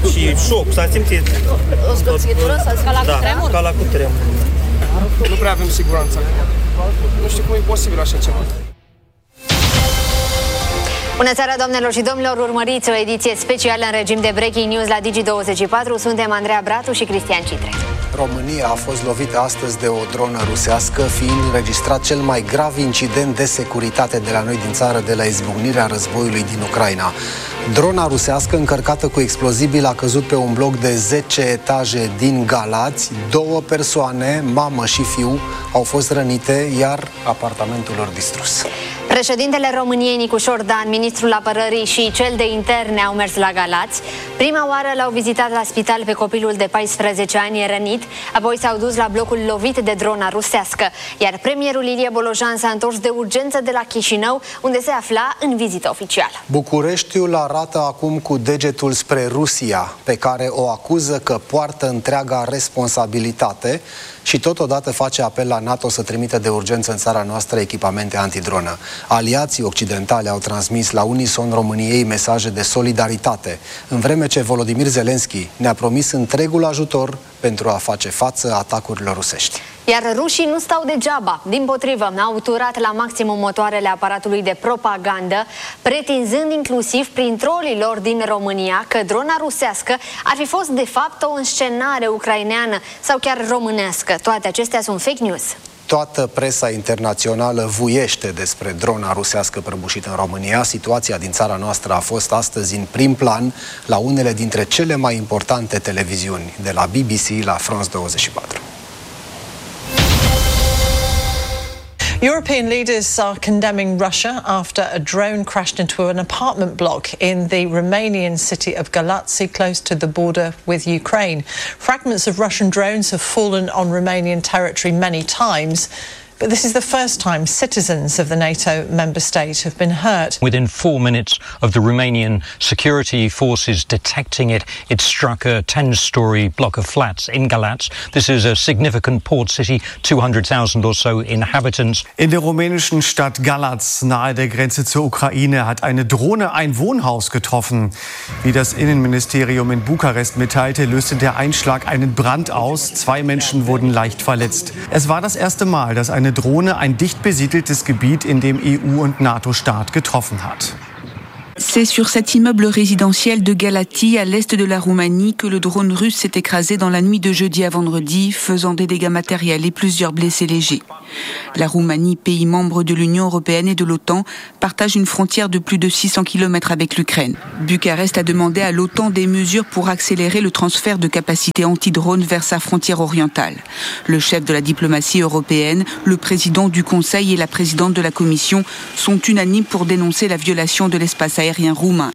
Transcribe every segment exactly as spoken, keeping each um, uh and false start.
și șoc, s-a simțit. O zgârțitură? Ca la da, cutremur? ca la cutremur. Nu prea avem siguranță. Nu știu cum e posibil așa ceva. Bună seara, doamnelor și domnilor! Urmăriți o ediție specială în regim de Breaking News la Digi douăzeci și patru. Suntem Andreea Bratu și Cristian Citre. România a fost lovită astăzi de o dronă rusească, fiind înregistrat cel mai grav incident de securitate de la noi din țară de la izbucnirea războiului din Ucraina. Drona rusească încărcată cu explozibil a căzut pe un bloc de zece etaje din Galați. Două persoane, mamă și fiu, au fost rănite, iar apartamentul lor distrus. Președintele României, Nicușor Dan, ministrul apărării și cel de interne au mers la Galați. Prima oară l-au vizitat la spital pe copilul de paisprezece ani rănit, apoi s-au dus la blocul lovit de drona rusească, iar premierul Ilie Bolojan s-a întors de urgență de la Chișinău, unde se afla în vizită oficială. Bucureștiul arată acum cu degetul spre Rusia, pe care o acuză că poartă întreaga responsabilitate și totodată face apel la NATO să trimită de urgență în țara noastră echipamente antidronă. Aliații occidentali au transmis la unison României mesaje de solidaritate, în vreme ce Volodymyr Zelensky ne-a promis întregul ajutor pentru a face față atacurilor rusești. Iar rușii nu stau degeaba. Dimpotrivă, au turat la maximum motoarele aparatului de propagandă, pretinzând inclusiv prin trolii lor din România că drona rusească ar fi fost de fapt o înscenare ucraineană sau chiar românească. Toate acestea sunt fake news. Toată presa internațională vuiește despre drona rusească prăbușită în România. Situația din țara noastră a fost astăzi în prim plan la unele dintre cele mai importante televiziuni, de la B B C la France douăzeci și patru. European leaders are condemning Russia after a drone crashed into an apartment block in the Romanian city of Galați, close to the border with Ukraine. Fragments of Russian drones have fallen on Romanian territory many times. But this is the first time citizens of the NATO member state have been hurt. Within four minutes of the Romanian security forces detecting it, it struck a ten-story block of flats in Galați. This is a significant port city, two hundred thousand or so inhabitants. In der rumänischen Stadt Galați, nahe der Grenze zur Ukraine, hat eine Drohne ein Wohnhaus getroffen. Wie das Innenministerium in Bukarest mitteilte, löste der Einschlag einen Brand aus. Zwei Menschen wurden leicht verletzt. Es war das erste Mal, dass eine Drohne ein dicht besiedeltes Gebiet in dem E U- und NATO-Staat getroffen hat. C'est sur cet immeuble résidentiel de Galați, à l'est de la Roumanie, que le drone russe s'est écrasé dans la nuit de jeudi à vendredi, faisant des dégâts matériels et plusieurs blessés légers. La Roumanie, pays membre de l'Union européenne et de l'OTAN, partage une frontière de plus de six cents kilomètres avec l'Ukraine. Bucarest a demandé à l'OTAN des mesures pour accélérer le transfert de capacités anti-drone vers sa frontière orientale. Le chef de la diplomatie européenne, le président du Conseil et la présidente de la Commission sont unanimes pour dénoncer la violation de l'espace aérien roumain.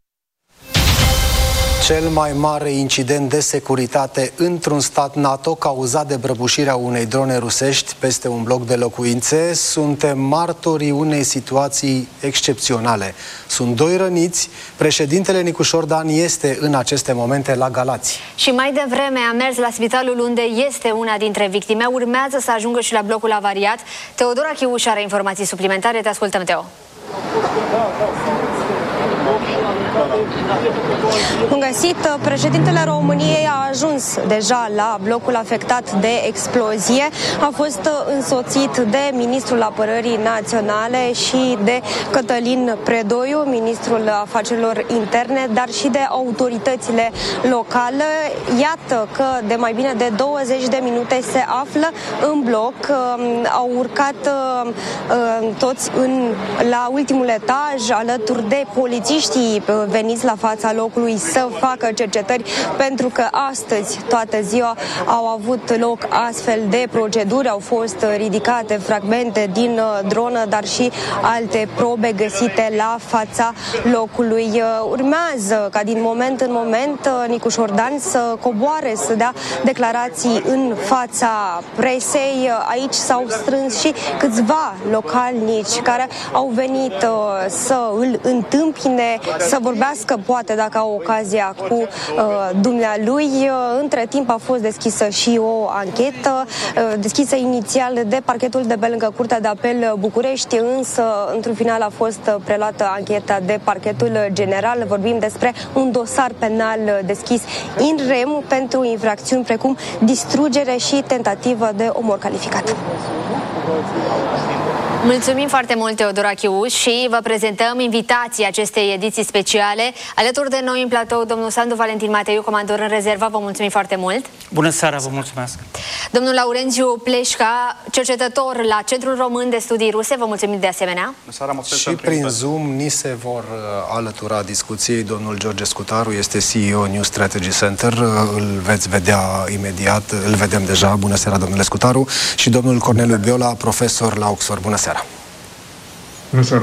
Cel mai mare incident de securitate într-un stat NATO cauzat de prăbușirea unei drone rusești peste un bloc de locuințe. Suntem martorii unei situații excepționale. Sunt doi răniți. Președintele Nicușor Dan este în aceste momente la Galați. Și mai devreme a mers la spitalul unde este una dintre victime. Urmează să ajungă și la blocul avariat. Teodora Chiuș are informații suplimentare. Te ascultăm, Teo. Bun găsit, președintele României a ajuns deja la blocul afectat de explozie. A fost însoțit de ministrul apărării naționale și de Cătălin Predoiu, ministrul afacerilor interne, dar și de autoritățile locale. Iată că de mai bine de douăzeci de minute se află în bloc. Au urcat toți în, la ultimul etaj alături de polițiștii veniți la fața locului să facă cercetări, pentru că astăzi, toată ziua, au avut loc astfel de proceduri, au fost ridicate fragmente din dronă, dar și alte probe găsite la fața locului. Urmează ca din moment în moment Nicușor Dan să coboare, să dea declarații în fața presei. Aici s-au strâns și câțiva localnici care au venit să îl întâmpine, să vorbească vorbească, poate dacă au ocazia, cu uh, dumnealui. Între timp a fost deschisă și o anchetă, uh, deschisă inițial de parchetul de pe lângă Curtea de Apel București, însă într-un final a fost preluată ancheta de parchetul general. Vorbim despre un dosar penal deschis in rem pentru infracțiuni precum distrugere și tentativă de omor calificat. Mulțumim foarte mult, Teodora Chiu, și vă prezentăm invitații acestei ediții speciale. Alături de noi în platou, domnul Sandu Valentin Mateiu, comandor în rezervă, vă mulțumim foarte mult. Bună seara, vă mulțumesc. Domnul Laurențiu Pleșca, cercetător la Centrul Român de Studii Ruse, vă mulțumim de asemenea. Și prin Zoom ni se vor alătura discuției domnul George Scutaru, este C E O New Strategy Center, îl veți vedea imediat, îl vedem deja. Bună seara, domnule Scutaru. Și domnul Corneliu Biola, profesor la Oxford. Bună seara. Bună seara.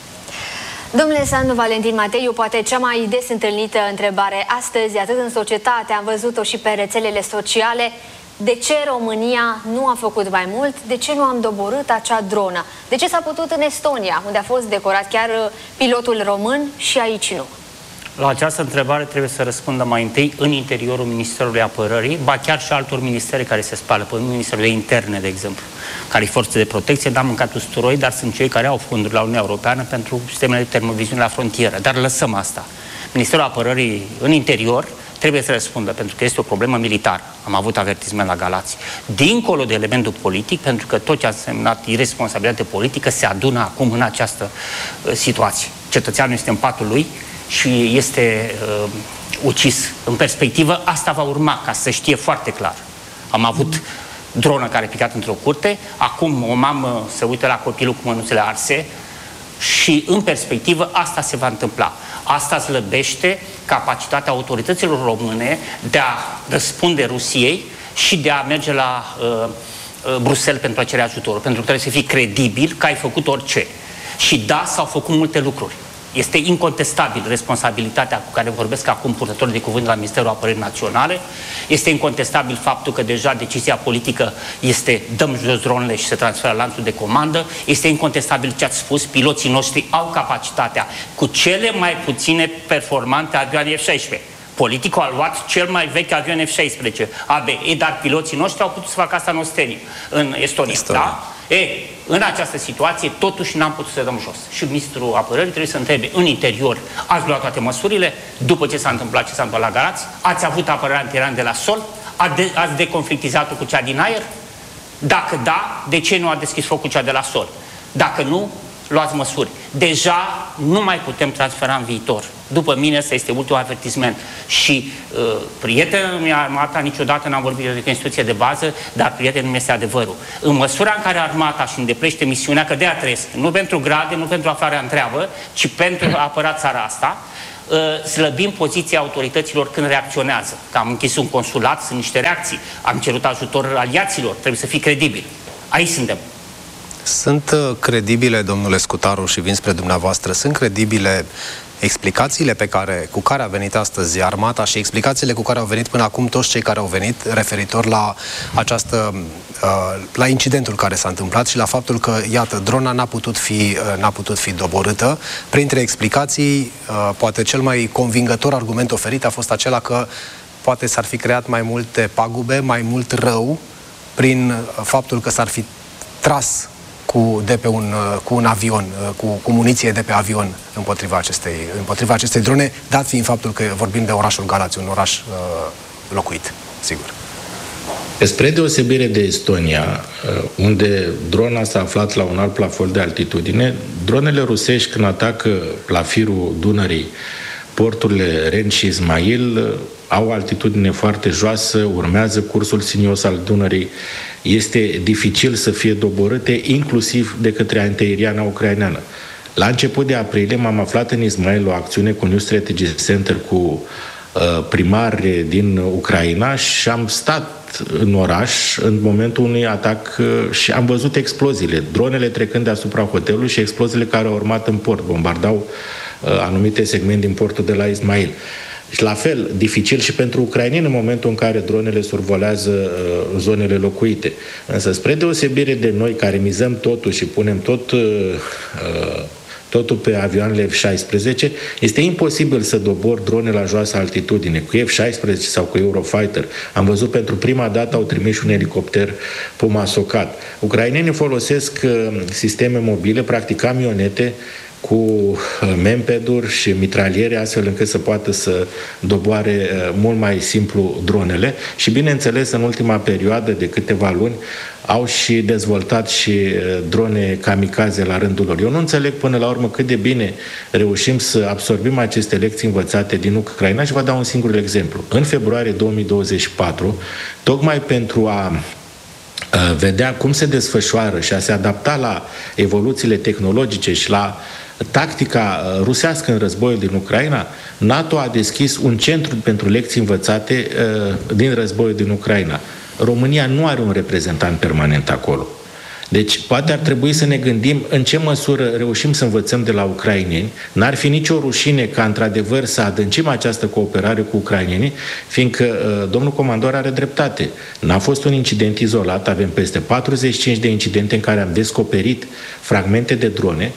Domnule Sandu Valentin Mateiu, poate cea mai des întâlnită întrebare astăzi, atât în societate, am văzut-o și pe rețelele sociale: de ce România nu a făcut mai mult? De ce nu am doborât acea dronă? De ce s-a putut în Estonia, unde a fost decorat chiar pilotul român, și aici nu? La această întrebare trebuie să răspundă mai întâi în interiorul Ministerului Apărării, ba chiar și altor ministere care se spală, pe Ministerul de Interne, de exemplu, care e forță de protecție, n-am mâncat usturoi, dar sunt cei care au fonduri la Uniunea Europeană pentru sistemele de termoviziune la frontieră. Dar lăsăm asta. Ministerul Apărării în interior trebuie să răspundă, pentru că este o problemă militară. Am avut avertisment la Galați. Dincolo de elementul politic, pentru că tot ce a însemnat irresponsabilitate politică se adună acum în această uh, situație. Cetățeanul este în patul lui și este uh, ucis. În perspectivă, asta va urma, ca să știe foarte clar. Am avut dronă care a picat într-o curte, acum o mamă se uită la copilul cu mânuțele arse și, în perspectivă, asta se va întâmpla. Asta slăbește capacitatea autorităților române de a răspunde Rusiei și de a merge la uh, uh, Bruxelles pentru a cere ajutorul, pentru că trebuie să fii credibil că ai făcut orice. Și da, s-au făcut multe lucruri. Este incontestabil responsabilitatea cu care vorbesc acum purtătorii de cuvânt la Ministerul Apărării Naționale. Este incontestabil faptul că deja decizia politică este dăm jos dronele și se transferă lanțul de comandă. Este incontestabil ce ați spus, piloții noștri au capacitatea cu cele mai puține performante avioane F șaisprezece. Politicul a luat cel mai vechi avion F șaisprezece, A B E, dar piloții noștri au putut să facă asta în Ostenia, în Estonia. Estonia. Da? E, în această situație, totuși n-am putut să dăm jos. Și ministrul apărării trebuie să întrebe în interior: ați luat toate măsurile după ce s-a întâmplat ce s-a întâmplat la Galați? Ați avut apărarea antiaeriană de la sol? Ați, de, ați deconflictizat-o cu cea din aer? Dacă da, de ce nu a deschis focul cea de la sol? Dacă nu, luați măsuri. Deja nu mai putem transfera în viitor. După mine, ăsta este ultimul avertisment. Și uh, prietenul mi-a armata, niciodată n-am vorbit de instituție de bază, dar prietenul mi este adevărul. În măsura în care armata își îndeplinește misiunea, că de-aia trăiesc, nu pentru grade, nu pentru aflarea întreabă, ci pentru a apăra țara asta, uh, slăbim poziția autorităților când reacționează. Că am închis un consulat, sunt niște reacții. Am cerut ajutor aliaților, trebuie să fii credibil. Aici suntem. Sunt credibile, domnule Scutaru, și vin spre dumneavoastră, sunt credibile explicațiile pe care, cu care a venit astăzi armata și explicațiile cu care au venit până acum toți cei care au venit referitor la această, la incidentul care s-a întâmplat și la faptul că, iată, drona n-a putut fi, n-a putut fi doborâtă. Printre explicații, poate cel mai convingător argument oferit a fost acela că poate s-ar fi creat mai multe pagube, mai mult rău, prin faptul că s-ar fi tras cu, de pe un, cu un avion, cu, cu muniție de pe avion împotriva acestei, împotriva acestei drone, dat fiind faptul că vorbim de orașul Galați, un oraș uh, locuit, sigur. Spre deosebire de Estonia, unde drona s-a aflat la un alt plafon de altitudine, dronele rusești, când atacă la firul Dunării porturile Ren și Ismail, au altitudine foarte joasă, urmează cursul sinios al Dunării. Este dificil să fie doborâte, inclusiv de către antiaeriana ucraineană. La început de aprilie m-am aflat în Ismail o acțiune cu New Strategy Center cu uh, primari din Ucraina și am stat în oraș în momentul unui atac uh, și am văzut exploziile, dronele trecând deasupra hotelului și exploziile care au urmat în port, bombardau uh, anumite segmente din portul de la Ismail. Și la fel, dificil și pentru ucraineni în momentul în care dronele survolează uh, zonele locuite. Însă, spre deosebire de noi care mizăm totul și punem tot uh, totul pe avioanele F șaisprezece, este imposibil să dobori drone la joasă altitudine, cu F șaisprezece sau cu Eurofighter. Am văzut pentru prima dată au trimis un elicopter Puma Socat. Ucrainenii folosesc sisteme mobile, practic camionete, cu mempeduri și mitraliere, astfel încât să poată să doboare mult mai simplu dronele și, bineînțeles, în ultima perioadă de câteva luni au și dezvoltat și drone kamikaze la rândul lor. Eu nu înțeleg până la urmă cât de bine reușim să absorbim aceste lecții învățate din Ucraina și vă dau un singur exemplu. În februarie două mii douăzeci și patru, tocmai pentru a vedea cum se desfășoară și a se adapta la evoluțiile tehnologice și la tactica rusească în războiul din Ucraina, NATO a deschis un centru pentru lecții învățate uh, din războiul din Ucraina. România nu are un reprezentant permanent acolo. Deci, poate ar trebui să ne gândim în ce măsură reușim să învățăm de la ucraineni. N-ar fi nicio rușine ca, într-adevăr, să adâncim această cooperare cu ucrainenii, fiindcă uh, domnul comandor are dreptate. N-a fost un incident izolat, avem peste patruzeci și cinci de incidente în care am descoperit fragmente de drone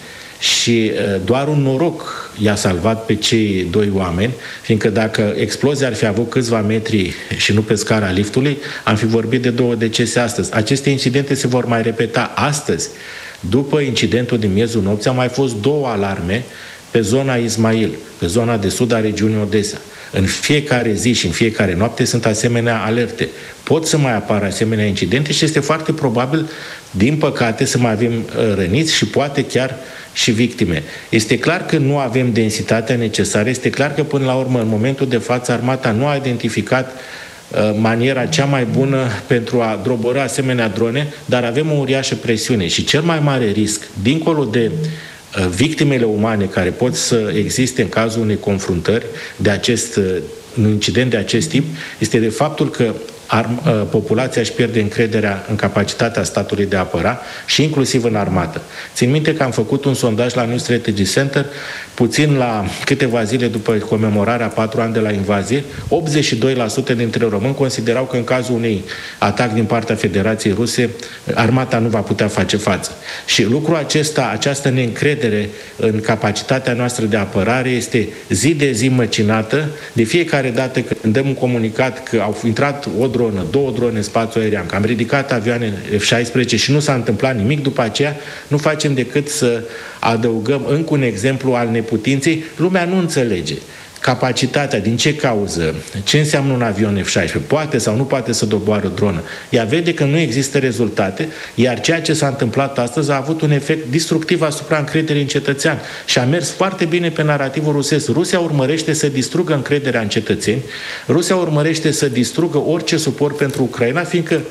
și doar un noroc i-a salvat pe cei doi oameni, fiindcă dacă explozia ar fi avut câțiva metri și nu pe scara liftului, am fi vorbit de două decese astăzi. Aceste incidente se vor mai repeta astăzi. După incidentul din miezul nopții, au mai fost două alarme pe zona Ismail, pe zona de sud a regiunii Odessa. În fiecare zi și în fiecare noapte sunt asemenea alerte. Pot să mai apară asemenea incidente și este foarte probabil, din păcate, să mai avem răniți și poate chiar și victime. Este clar că nu avem densitatea necesară, este clar că până la urmă, în momentul de față, armata nu a identificat uh, maniera cea mai bună pentru a drobora asemenea drone, dar avem o uriașă presiune și cel mai mare risc, dincolo de uh, victimele umane care pot să existe în cazul unei confruntări de acest, uh, un incident de acest tip, este de faptul că Arm, populația își pierde încrederea în capacitatea statului de a apăra și inclusiv în armată. Țin minte că am făcut un sondaj la New Strategy Center, puțin la câteva zile după comemorarea patru ani de la invazie, optzeci și doi la sută dintre români considerau că în cazul unui atac din partea Federației Ruse, armata nu va putea face față. Și lucrul acesta, această neîncredere în capacitatea noastră de apărare este zi de zi măcinată. De fiecare dată când dăm un comunicat că au intrat o dronă, două drone în spațiul aerian, că am ridicat avioane F șaisprezece și nu s-a întâmplat nimic după aceea, nu facem decât să adăugăm încă un exemplu al neputinței. Lumea nu înțelege capacitatea, din ce cauză, ce înseamnă un avion F șaisprezece, poate sau nu poate să doboară dronă. Ea vede că nu există rezultate, iar ceea ce s-a întâmplat astăzi a avut un efect destructiv asupra încrederii în cetățean și a mers foarte bine pe narativul rusesc. Rusia urmărește să distrugă încrederea în cetățeni, Rusia urmărește să distrugă orice suport pentru Ucraina, fiindcă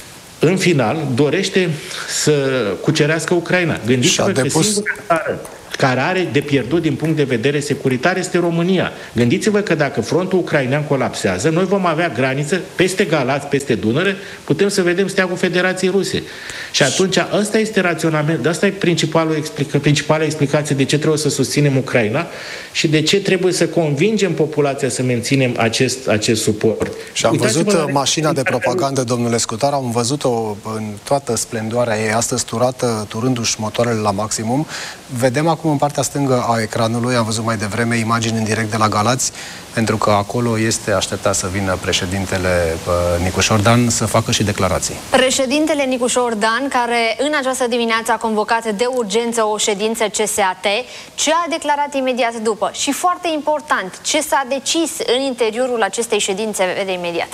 în final dorește să cucerească Ucraina. Gândiți-vă că depus... singura țară care are de pierdut din punct de vedere securitar este România. Gândiți-vă că dacă frontul ucrainean colapsează, noi vom avea graniță peste Galați, peste Dunăre, putem să vedem steagul Federației Ruse. Și atunci ăsta este raționament, ăsta e principalul explica, principala explicație de ce trebuie să susținem Ucraina și de ce trebuie să convingem populația să menținem acest, acest suport. Și am văzut la... mașina de propagandă, domnule Scutar, am văzut-o în toată splendoarea ei, astăzi turată, turându-și motoarele la maximum. Vedem acum în partea stângă a ecranului, am văzut mai devreme imagini în direct de la Galați, pentru că acolo este așteptat să vină președintele Nicușor Dan să facă și declarații. Președintele Nicușor Dan, care în această dimineață a convocat de urgență o ședință C S A T, ce a declarat imediat după? Și foarte important, ce s-a decis în interiorul acestei ședințe, vede imediat.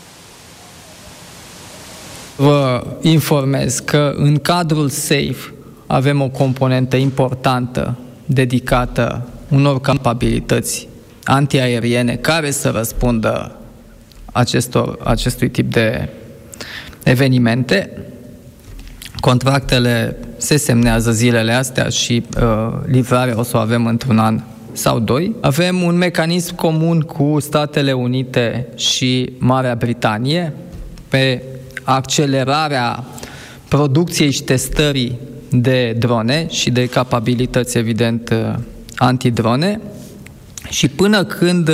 Vă informez că în cadrul SAFE avem o componentă importantă dedicată unor capabilități antiaeriene care să răspundă acestor, acestui tip de evenimente. Contractele se semnează zilele astea și uh, livrarea o să o avem într-un an sau doi. Avem un mecanism comun cu Statele Unite și Marea Britanie pe accelerarea producției și testării de drone și de capabilități, evident, antidrone. Și până când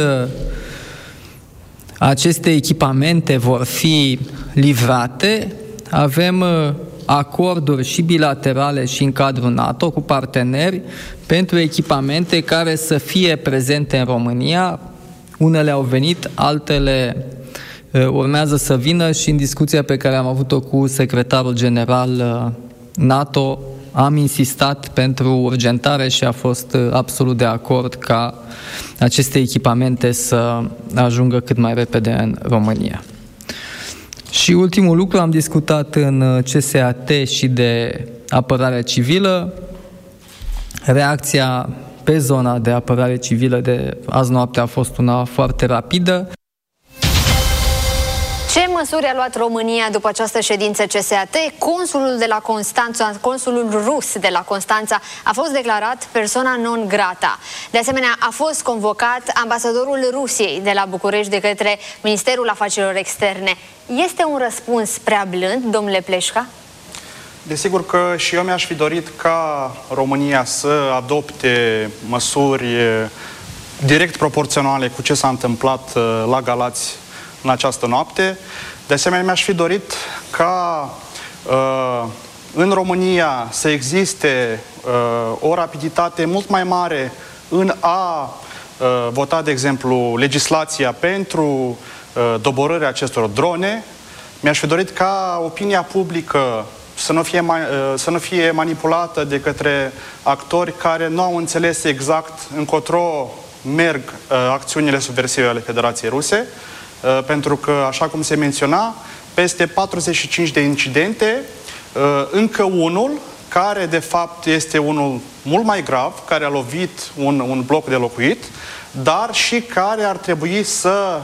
aceste echipamente vor fi livrate, avem acorduri și bilaterale și în cadrul NATO cu parteneri pentru echipamente care să fie prezente în România. Unele au venit, altele urmează să vină și în discuția pe care am avut-o cu secretarul general NATO am insistat pentru urgentare și a fost absolut de acord ca aceste echipamente să ajungă cât mai repede în România. Și ultimul lucru, am discutat în C S A T și de apărare civilă. Reacția pe zona de apărare civilă de azi noapte a fost una foarte rapidă. Ce măsuri a luat România după această ședință C S A T? Consulul de la Constanța, consulul rus de la Constanța a fost declarat persona non grata. De asemenea, a fost convocat ambasadorul Rusiei de la București de către Ministerul Afacerilor Externe. Este un răspuns prea blând, domnule Pleșca? Desigur că și eu mi-aș fi dorit ca România să adopte măsuri direct proporționale cu ce s-a întâmplat la Galați în această noapte. De asemenea, mi-aș fi dorit ca uh, în România să existe uh, o rapiditate mult mai mare în a uh, vota, de exemplu, legislația pentru uh, doborârea acestor drone. Mi-aș fi dorit ca opinia publică să nu fie, uh, să nu fie manipulată de către actori care nu au înțeles exact încotro merg uh, acțiunile subversive ale Federației Ruse. Pentru că, așa cum se menționa, peste patruzeci și cinci de incidente, încă unul, care de fapt este unul mult mai grav, care a lovit un, un bloc de locuit, dar și care ar trebui să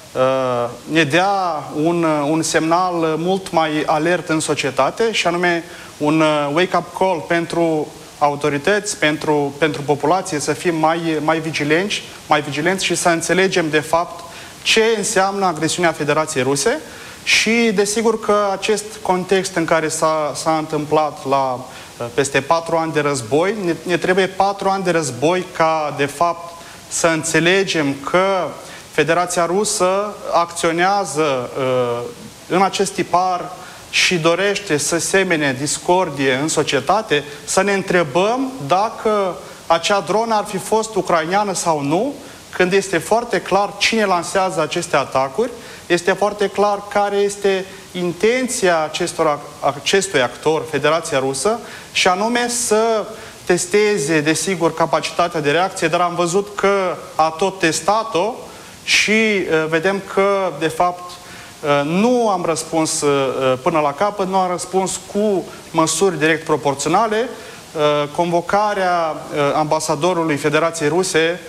ne dea un, un semnal mult mai alert în societate, și anume un wake-up call pentru autorități, pentru, pentru populație, să fim mai, mai vigilenți, mai vigilenți și să înțelegem de fapt ce înseamnă agresiunea Federației Ruse și, desigur, că acest context în care s-a întâmplat la peste patru ani de război, ne, ne trebuie patru ani de război ca, de fapt, să înțelegem că Federația Rusă acționează uh, în acest tipar și dorește să semene discordie în societate, să ne întrebăm dacă acea dronă ar fi fost ucraineană sau nu, când este foarte clar cine lansează aceste atacuri, este foarte clar care este intenția acestor, acestui actor, Federația Rusă, și anume să testeze, desigur, capacitatea de reacție, dar am văzut că a tot testat-o și uh, vedem că, de fapt, uh, nu am răspuns uh, până la capăt, nu am răspuns cu măsuri direct proporționale. Uh, convocarea uh, ambasadorului Federației Ruse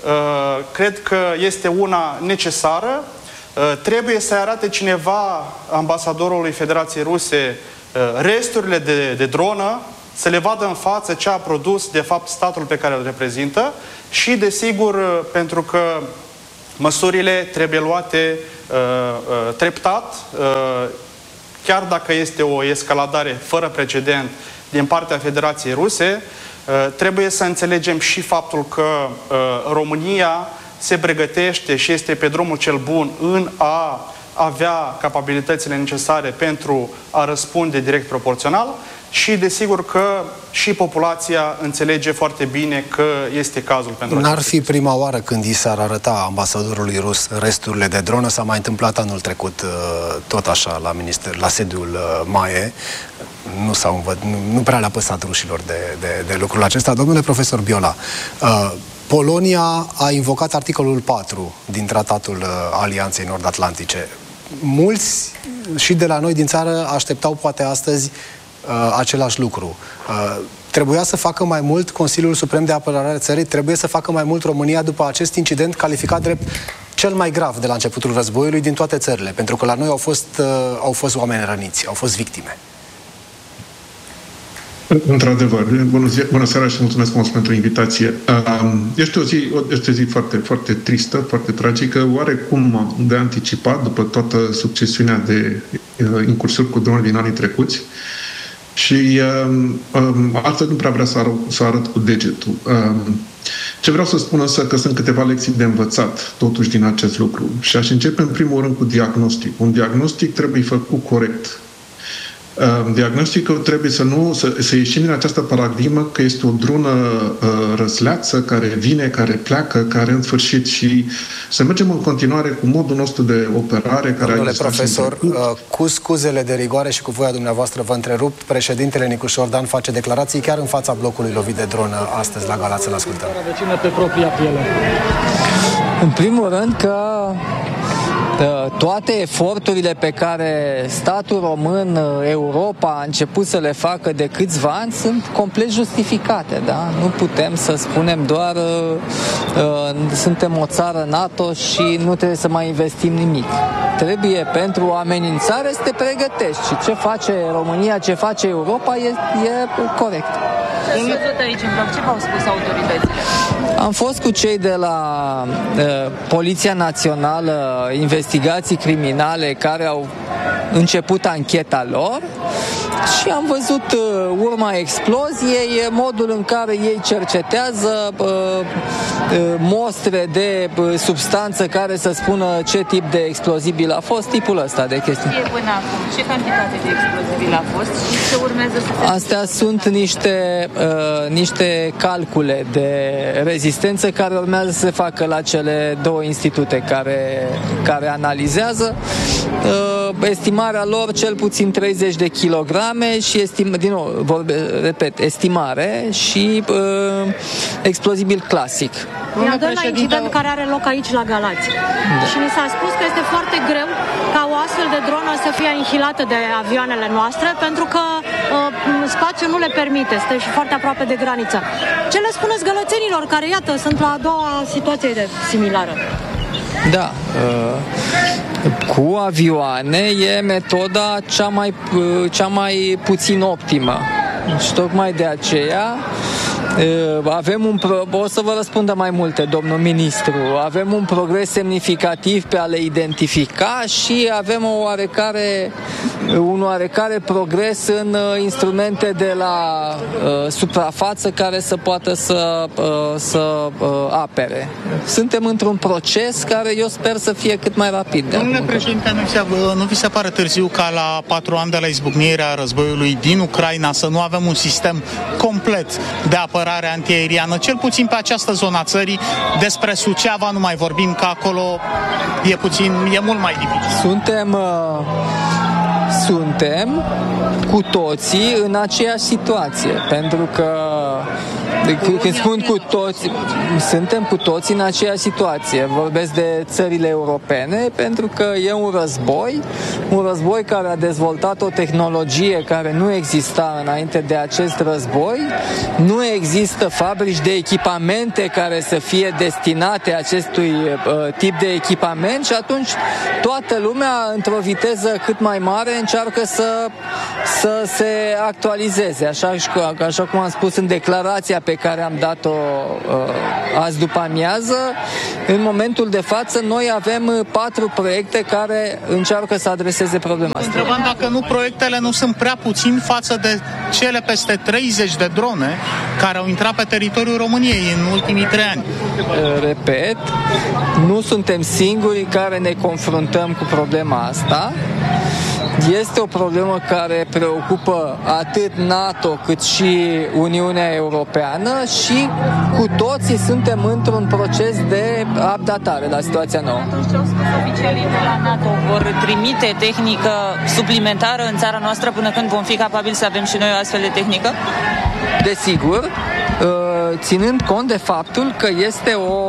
Uh, cred că este una necesară. Uh, trebuie să arate cineva ambasadorului Federației Ruse uh, resturile de, de dronă, să le vadă în față ce a produs de fapt statul pe care îl reprezintă și, desigur, uh, pentru că măsurile trebuie luate uh, uh, treptat, uh, chiar dacă este o escaladare fără precedent din partea Federației Ruse. Trebuie să înțelegem și faptul că uh, România se pregătește și este pe drumul cel bun în a avea capabilitățile necesare pentru a răspunde direct proporțional și, desigur, că și populația înțelege foarte bine că este cazul pentru acest. N-ar fi prima oară când i s-ar arăta ambasadorului rus resturile de dronă, s-a mai întâmplat anul trecut tot așa la minister, la sediul M A E. Nu, s-au învăț, nu, nu prea le-a păsat rușilor de, de, de lucrul acesta. Domnule profesor Biola, uh, Polonia a invocat articolul patru din Tratatul uh, Alianței Nord-Atlantice. Mulți și de la noi din țară așteptau poate astăzi uh, același lucru. Uh, trebuia să facă mai mult Consiliul Suprem de Apărare a țării, trebuie să facă mai mult România după acest incident calificat drept cel mai grav de la începutul războiului din toate țările, pentru că la noi au fost, uh, au fost oameni răniți, au fost victime. Într-adevăr. Bună, zi, bună seara și mulțumesc frumos pentru invitație. Este o zi, este o zi foarte, foarte tristă, foarte tragică, oarecum de anticipat după toată succesiunea de incursiuni cu drone din anii trecuți. Și altfel nu prea vrea să arăt, să arăt cu degetul. Ce vreau să spun însă că sunt câteva lecții de învățat totuși din acest lucru. Și aș începe în primul rând cu diagnostic. Un diagnostic trebuie făcut corect. Diagnosticul trebuie să nu să, să ieșim din această paradigmă că este o drună uh, răsleață care vine, care pleacă, care în sfârșit și să mergem în continuare cu modul nostru de operare. Care Domnule profesor, uh, cu scuzele de rigoare și cu voia dumneavoastră vă întrerup, președintele Nicu Șordan face declarații chiar în fața blocului lovit de dronă astăzi la Galați. Să-l ascultăm. Pe propria piele. În primul rând că toate eforturile pe care statul român, Europa a început să le facă de câțiva ani sunt complet justificate, da? Nu putem să spunem doar uh, suntem o țară NATO și nu trebuie să mai investim nimic. Trebuie pentru o amenințare să te pregătești și ce face România, ce face Europa e, e corect. Ați văzut aici în bloc, ce v-au spus autoritățile? Am fost cu cei de la uh, Poliția Națională, investigații criminale, care au început ancheta lor și am văzut uh, urma exploziei, modul în care ei cercetează uh, uh, mostre de uh, substanță care să spună ce tip de explozibil a fost, tipul ăsta de chestii. Ce până acum? Ce cantitate de explozibil a fost și ce urmează să se... Astea sunt niște, uh, niște calcule de rezistență care urmează să se facă la cele două institute care, care analizează. Uh, estimarea lor cel puțin treizeci de kilograme și estim, din nou, vorbe, repet, estimare și uh, explozibil clasic. Ne dăm la incident care are loc aici la Galați. Da. Și mi s-a spus că este foarte greu ca o astfel de dronă să fie anihilată de avioanele noastre, pentru că uh, spațiul nu le permite, stă și foarte aproape de graniță. Ce le spuneți gălățenilor care, iată, sunt la a doua situație de similară? Da, uh, cu avioane e metoda cea mai, uh, cea mai puțin optimă. Și tocmai de aceea avem un pro... o să vă răspundă mai multe, domnul ministru. Avem un progres semnificativ pe a le identifica și avem o oarecare, un oarecare progres în instrumente de la uh, suprafață care să poată să, uh, să uh, apere. Suntem într-un proces care eu sper să fie cât mai rapid. Domnule președinte, nu vi, se, nu vi se pare târziu ca la patru ani de la izbucnirea războiului din Ucraina să nu avem un sistem complet de apărare antiaeriană, cel puțin pe această zonă a țării? Despre Suceava nu mai vorbim, că acolo e puțin, e mult mai dificil. Suntem uh, suntem cu toții în aceeași situație, pentru că când spun cu toți, suntem cu toții în aceeași situație. Vorbesc de țările europene, pentru că e un război, un război care a dezvoltat o tehnologie care nu exista înainte de acest război. Nu există fabrici de echipamente care să fie destinate acestui uh, tip de echipament și atunci toată lumea, într-o viteză cât mai mare, încearcă să, să se actualizeze. Așa, așa cum am spus în declarația pe care am dat-o uh, azi după amiază, în momentul de față noi avem patru proiecte care încearcă să adreseze problema asta. Întrebam dacă nu proiectele nu sunt prea puțin față de cele peste treizeci de drone care au intrat pe teritoriul României în ultimii trei ani. Uh, repet, nu suntem singurii care ne confruntăm cu problema asta. Este o problemă care preocupă atât NATO cât și Uniunea Europeană și cu toții suntem într-un proces de adaptare la situația nouă. Atunci ce au spus oficialii de la NATO? Vor trimite tehnică suplimentară în țara noastră până când vom fi capabili să avem și noi o astfel de tehnică? Desigur, ținând cont de faptul că este o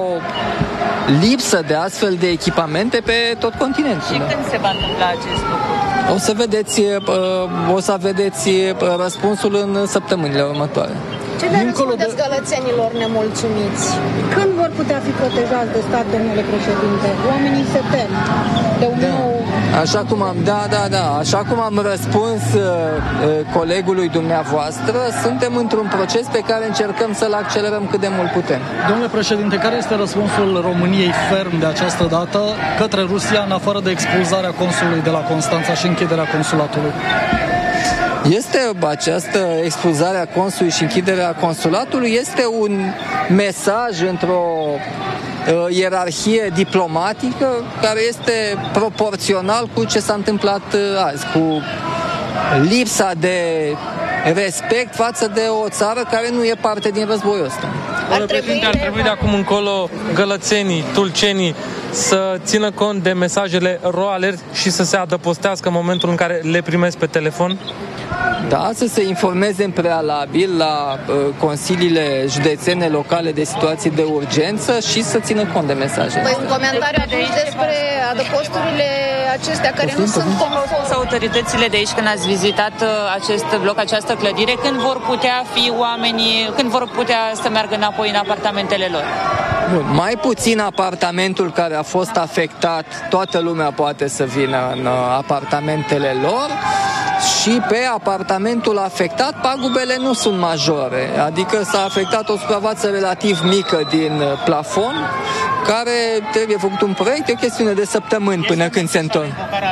lipsă de astfel de echipamente pe tot continentul. Și când se va întâmpla acest lucru? O să vedeți, o să vedeți răspunsul în săptămânile următoare. Ce le răspundeți gălățenilor nemulțumiți? Când vor putea fi protejați de stat, domnule președinte? Oamenii se tem de un da. nou... Așa cum am, da, da, da, așa cum am răspuns uh, colegului dumneavoastră, suntem într-un proces pe care încercăm să-l accelerăm cât de mult putem. Domnule președinte, care este răspunsul României ferm de această dată către Rusia, în afară de expulzarea consulului de la Constanța și închiderea consulatului? Este această expulzare a consulului și închiderea consulatului este un mesaj într-o uh, ierarhie diplomatică care este proporțional cu ce s-a întâmplat uh, azi, cu lipsa de respect față de o țară care nu e parte din războiul ăsta. Ar trebui, ar trebui de acum încolo gălățenii, tulcenii să țină cont de mesajele RoAlert și să se adăpostească în momentul în care le primesc pe telefon? Da, să se informeze în prealabil la uh, consiliile județene locale de situații de urgență și să țină cont de mesaje. Păi un comentariu atunci despre adăposturile acestea care nu sunt conform. Autoritățile de aici, când ați vizitat acest bloc, această clădire, când vor putea fi oamenii, când vor putea să meargă înapoi în apartamentele lor? Bun, mai puțin apartamentul care a fost afectat, toată lumea poate să vină în apartamentele lor. Și pe apartamentul afectat, pagubele nu sunt majore, adică s-a afectat o suprafață relativ mică din plafon, care trebuie făcut un proiect, e o chestiune de săptămâni până când se întorc.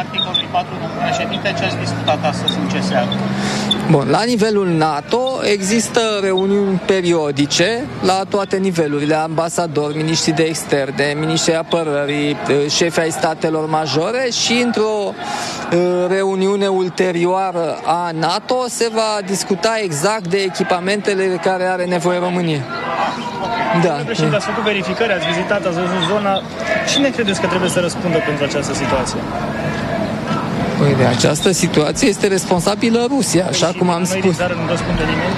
Ce ați discutat astăzi în C S A? Bun, la nivelul NATO există reuniuni periodice la toate nivelurile, ambasadori, miniștri de externe, miniștri apărării, șefi ai statelor majore și într-o reuniune ulterioară a NATO se va discuta exact de echipamentele de care are nevoie România. Da. Președinte, ați făcut verificări, ați vizitat, ați văzut zona. Cine credeți că trebuie să răspundă pentru această situație? Păi de această situație este responsabilă Rusia, așa păi cum am spus. Din țară nu răspunde nimeni?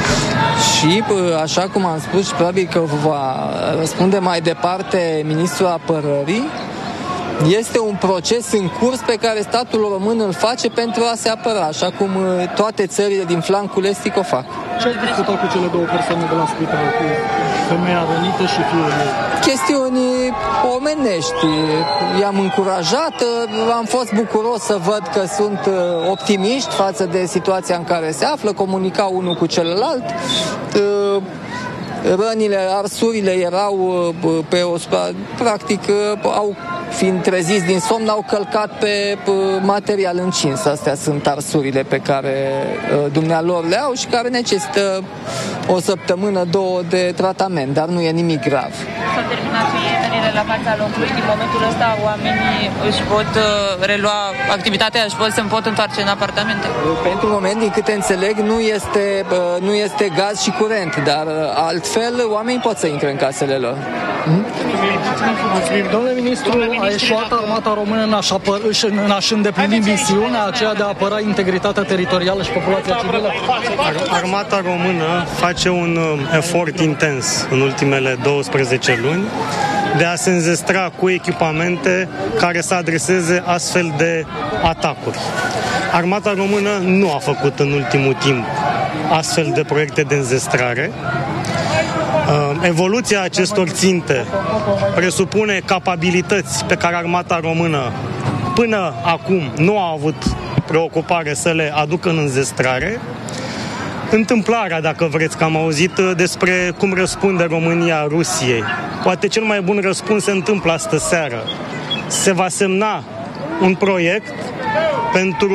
Și așa cum am spus, și probabil că va răspunde mai departe ministrul apărării, este un proces în curs pe care statul român îl face pentru a se apăra, așa cum toate țările din flancul estic o fac. Ce ați discutat cu cele două persoane de la spital, cu femeia rănită și fiul ei? Chestiuni omenești. I-am încurajat, am fost bucuros să văd că sunt optimiști față de situația în care se află, comunicau unul cu celălalt. Rănile, arsurile erau pe o... Practic, au, fiind treziți din somn, au călcat pe material încins. Astea sunt arsurile pe care dumnealor le au și care necesită o săptămână, două de tratament, dar nu e nimic grav. S-au terminat iertările la fața locului. Din momentul ăsta oamenii își pot relua activitatea, își pot, se pot întoarce în apartamente? Pentru moment, din câte înțeleg, nu este, nu este gaz și curent, dar altfel oamenii pot să intre în casele lor. Hmm? Domnule ministru, a ieșuat armata română în a-și, apăr, în a-și îndeplini misiunea aceea de a apăra integritatea teritorială și populația civilă? Armata română face un efort intens în ultimele douăsprezece luni de a se înzestra cu echipamente care să adreseze astfel de atacuri. Armata română nu a făcut în ultimul timp astfel de proiecte de înzestrare. Evoluția acestor ținte presupune capabilități pe care Armata Română până acum nu a avut preocupare să le aducă în înzestrare. Întâmplarea, dacă vreți, că am auzit despre cum răspunde România Rusiei. Poate cel mai bun răspuns se întâmplă astă seară. Se va semna un proiect pentru